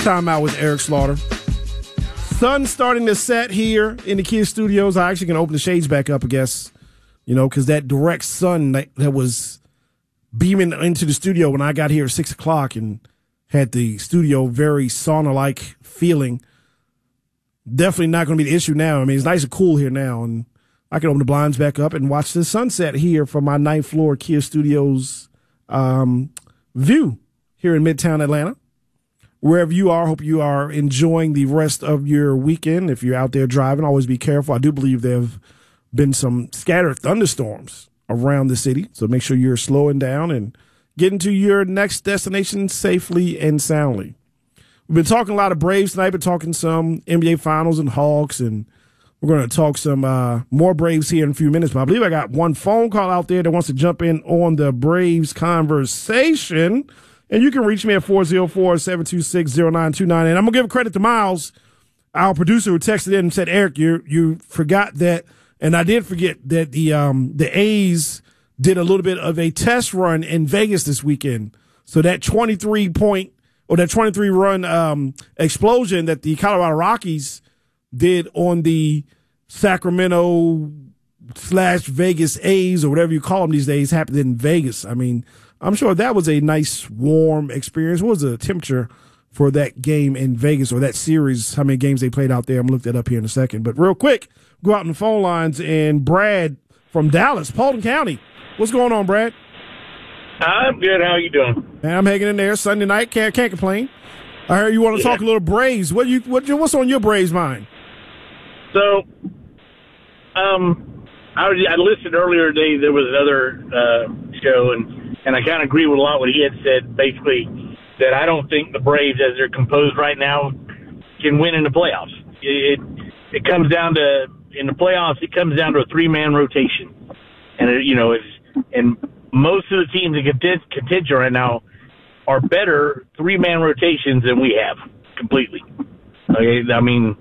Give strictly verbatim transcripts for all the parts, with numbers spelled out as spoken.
Time Out with Eric Slaughter. Sun starting to set here in the Kia Studios. I actually can open the shades back up, I guess, you know, because that direct sun that, that was beaming into the studio when I got here at six o'clock and had the studio very sauna-like feeling. Definitely not going to be the issue now. I mean, it's nice and cool here now, and I can open the blinds back up and watch the sunset here from my ninth floor Kia Studios um, view here in Midtown Atlanta. Wherever you are, hope you are enjoying the rest of your weekend. If you're out there driving, always be careful. I do believe there have been some scattered thunderstorms around the city, so make sure you're slowing down and getting to your next destination safely and soundly. We've been talking a lot of Braves tonight, been talking some N B A Finals and Hawks, and we're going to talk some uh, more Braves here in a few minutes. But I believe I got one phone call out there that wants to jump in on the Braves conversation. And you can reach me at four oh four, seven two six, oh nine two nine. And I'm going to give credit to Miles, our producer, who texted in and said, Eric, you you forgot that, and I did forget that the um, the A's did a little bit of a test run in Vegas this weekend. So that twenty-three point or that twenty-three run um, explosion that the Colorado Rockies did on the Sacramento slash Vegas A's, or whatever you call them these days, happened in Vegas. I mean, I'm sure that was a nice, warm experience. What was the temperature for that game in Vegas, or that series, how many games they played out there? I'm going to look that up here in a second. But real quick, go out on the phone lines, and Brad from Dallas, Fulton County. What's going on, Brad? I'm good. How you doing? Man, I'm hanging in there. Sunday night, can't can't complain. I heard you want to yeah. talk a little Braves. What you what you, what's on your Braves mind? So, um, I was I listened earlier today. There was another uh, show, and and I kind of agree with a lot what he had said. Basically, that I don't think the Braves, as they're composed right now, can win in the playoffs. It it, it comes down to in the playoffs. It comes down to a three man rotation, and it, you know it's and. Most of the teams in contention right now are better three-man rotations than we have, completely. Okay, I mean,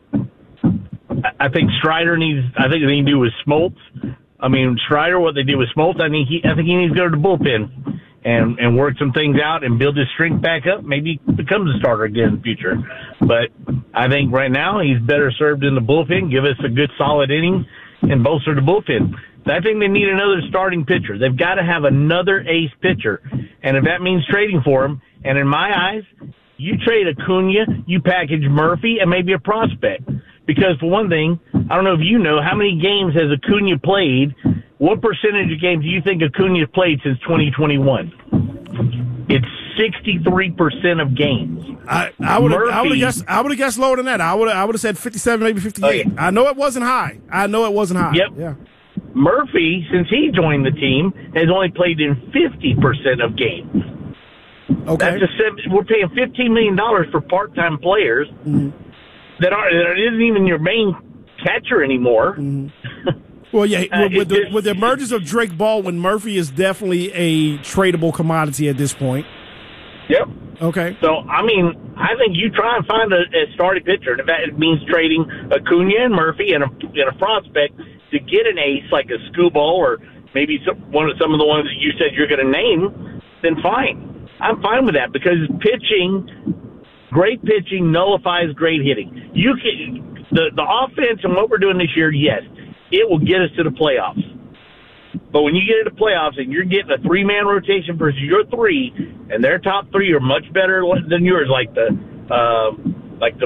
I think Strider needs. I think what he can do with Smoltz. I mean, Strider, what they did with Smoltz, I think he. I think he needs to go to the bullpen and and work some things out and build his strength back up. Maybe he becomes a starter again in the future. But I think right now he's better served in the bullpen. Give us a good, solid inning and bolster the bullpen. I think they need another starting pitcher. They've got to have another ace pitcher. And if that means trading for him, and in my eyes, you trade Acuna, you package Murphy, and maybe a prospect. Because for one thing, I don't know if you know, how many games has Acuna played? What percentage of games do you think Acuna has played since twenty twenty-one? It's sixty-three percent of games. I, I would have I would have guessed I would have guessed lower than that. I would I would have said fifty-seven, maybe fifty-eight. Okay. I know it wasn't high. I know it wasn't high. Yep. Yeah. Murphy, since he joined the team, has only played in fifty percent of games. Okay. That's a, we're paying fifteen million dollars for part-time players mm-hmm. that are that isn't even your main catcher anymore. Mm-hmm. Well, yeah, uh, with, the, just, with the emergence of Drake Baldwin, Murphy is definitely a tradable commodity at this point. Yep. Okay. So, I mean, I think you try and find a, a starting pitcher, and if that means trading Acuna and Murphy and a, and a prospect to get an ace like a Skubal or maybe some, one of some of the ones that you said you're going to name, then fine. I'm fine with that because pitching, great pitching nullifies great hitting. You can the the offense and what we're doing this year, yes, it will get us to the playoffs. But when you get into playoffs and you're getting a three-man rotation versus your three, and their top three are much better than yours, like the uh, like the